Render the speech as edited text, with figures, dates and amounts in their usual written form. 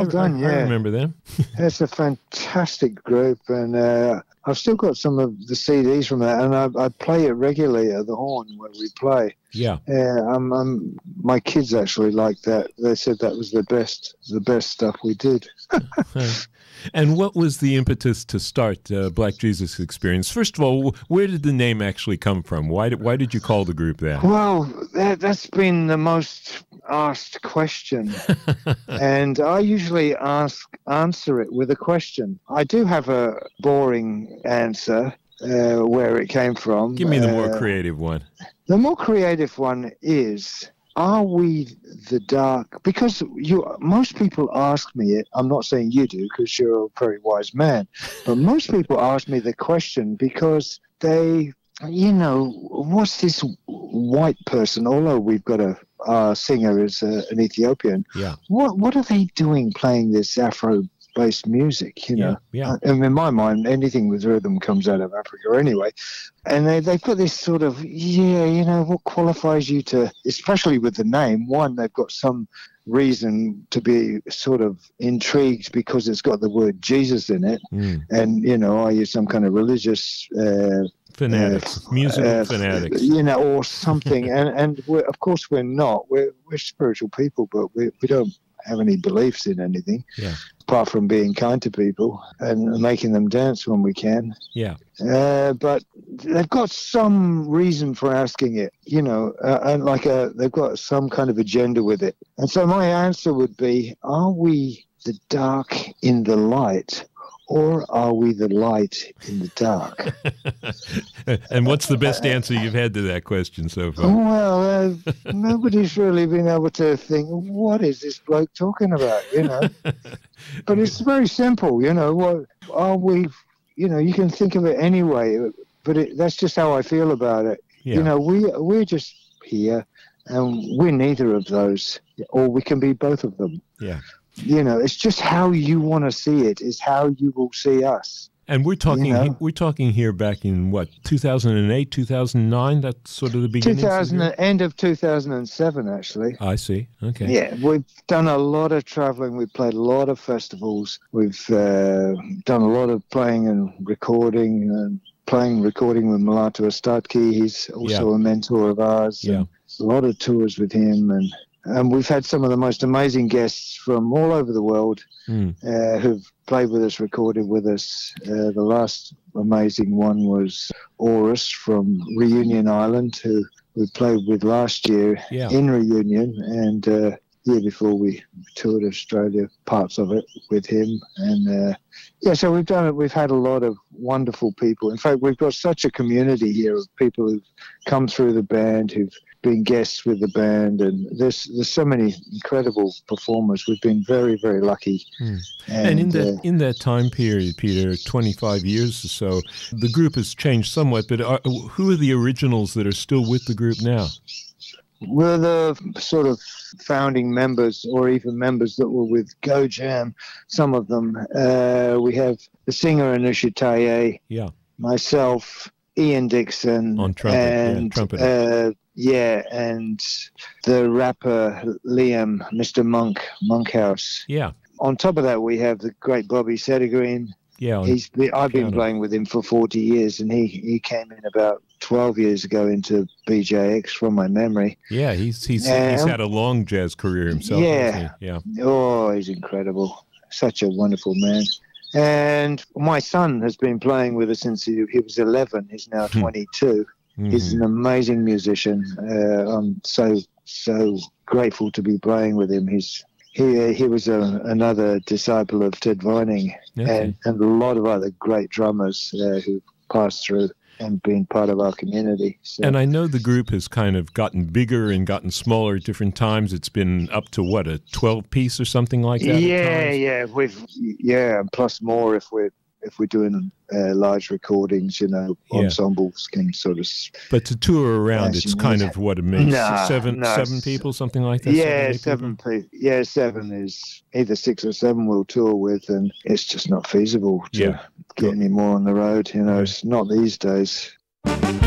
well done, I yeah. remember them. It's a fantastic group, and I've still got some of the CDs from that, and I play it regularly at the Horn where we play. Yeah. My kids actually liked that. They said that was the best stuff we did. And what was the impetus to start Black Jesus Experience? First of all, where did the name actually come from? Why did you call the group that? Well, that's been the most asked question, and I usually answer it with a question. I do have a boring answer where it came from. Give me the more creative one. The more creative one is, are we the dark? Because most people ask me it. I'm not saying you do, because you're a very wise man. But most people ask me the question because they, what's this white person? Although we've got a singer is an Ethiopian. Yeah. What are they doing playing this Afro-based music? Yeah. And in my mind, anything with rhythm comes out of Africa anyway. And they've got this sort of, what qualifies you to, especially with the name, one, they've got some reason to be sort of intrigued because it's got the word Jesus in it. And, are you some kind of religious... fanatics, musical fanatics. Or something. and of course we're not. We're spiritual people, but we don't have any beliefs in anything. Yeah. Apart from being kind to people and making them dance when we can. Yeah. But they've got some reason for asking it, and they've got some kind of agenda with it. And so my answer would be, are we the dark in the light, or are we the light in the dark? And what's the best answer you've had to that question so far? Well, nobody's really been able to think, what is this bloke talking about, But it's very simple, what are we, you can think of it anyway, but that's just how I feel about it. Yeah. We're just here, and we're neither of those, or we can be both of them. Yeah. It's just how you want to see it is how you will see us. And we're talking here back in what, 2008, 2009. That's sort of the beginning. End of 2007, actually. I see. Okay. Yeah, we've done a lot of traveling. We've played a lot of festivals. We've done a lot of playing and recording with Mulatu Astatke. He's also a mentor of ours. Yeah. A lot of tours with him, and we've had some of the most amazing guests from all over the world who've played with us, recorded with us. The last amazing one was Aurus from Reunion Island, who we played with last year in Reunion, and year before we toured Australia, parts of it with him. And so we've done it. We've had a lot of wonderful people. In fact, we've got such a community here of people who've come through the band, who've been guests with the band, and there's so many incredible performers. We've been very, very lucky. And in that time period, Peter, 25 years or so, the group has changed somewhat, but who are the originals that are still with the group now? We're the sort of founding members, or even members that were with Go Jam, some of them. We have the singer Anusha Taye, myself, Ian Dixon, on trumpet, and and the rapper Liam, Mr. Monkhouse. Yeah. On top of that, we have the great Bobby Settergreen. Yeah. I've been playing with him for 40 years, and he came in about 12 years ago into BJX from my memory. Yeah, he's had a long jazz career himself. Yeah. Yeah. Oh, he's incredible. Such a wonderful man. And my son has been playing with us since he was 11. He's now 22. He's an amazing musician. I'm so grateful to be playing with him. He was another disciple of Ted Vining, and a lot of other great drummers who passed through and been part of our community. So. And I know the group has kind of gotten bigger and gotten smaller at different times. It's been up to what, a 12-piece or something like that? And plus more if we're doing large recordings, ensembles can sort of. But to tour around, it's kind of what it makes seven people, something like that. Seven people. Yeah, seven is either 6 or 7 we'll tour with, and it's just not feasible to get any more on the road. It's not these days.